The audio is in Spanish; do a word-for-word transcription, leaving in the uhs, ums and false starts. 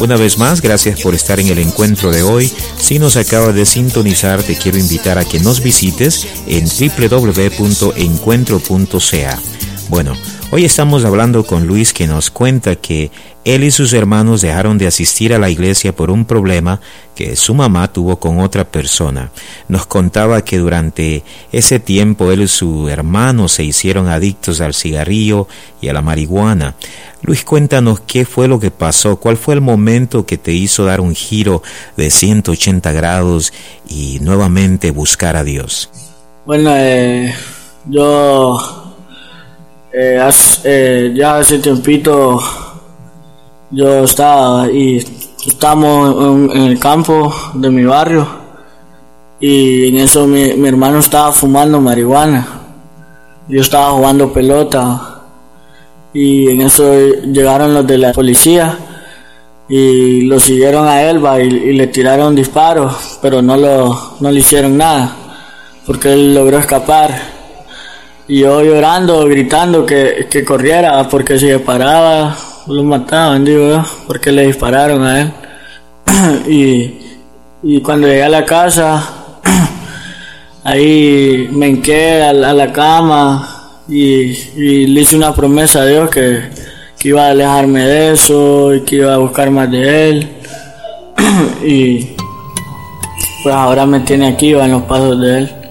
Una vez más, gracias por estar en el encuentro de hoy. Si nos acabas de sintonizar, te quiero invitar a que nos visites en doble u doble u doble u punto encuentro punto c a. Bueno, hoy estamos hablando con Luis, que nos cuenta que él y sus hermanos dejaron de asistir a la iglesia por un problema que su mamá tuvo con otra persona. Nos contaba que durante ese tiempo él y su hermano se hicieron adictos al cigarrillo y a la marihuana. Luis, cuéntanos qué fue lo que pasó, cuál fue el momento que te hizo dar un giro de ciento ochenta grados y nuevamente buscar a Dios. Bueno, eh, yo... Eh, hace, eh, ya hace tiempito yo estaba y estábamos en, en el campo de mi barrio y en eso mi, mi hermano estaba fumando marihuana, yo estaba jugando pelota y en eso llegaron los de la policía y lo siguieron a él va, y, y le tiraron disparos, pero no, lo, no le hicieron nada porque él logró escapar. Y yo llorando, gritando que, que corriera, porque si disparaba, lo mataban, digo yo, porque le dispararon a él. y, y cuando llegué a la casa, ahí me hinqué a, a la cama y, y le hice una promesa a Dios que, que iba a alejarme de eso y que iba a buscar más de Él. y pues ahora me tiene aquí, va en los pasos de Él.